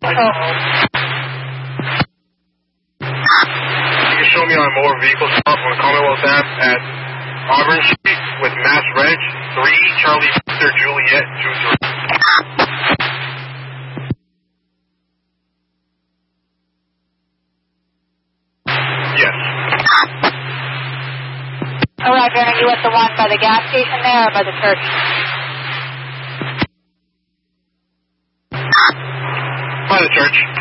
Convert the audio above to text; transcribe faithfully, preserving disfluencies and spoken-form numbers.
control. You can show me on motor vehicle stop on Commonwealth Ave at Auburn Street with Mass Reg three Charlie Victor Juliet two three. Yes. Alright, are you at the one by the gas station there or by the church? By the church.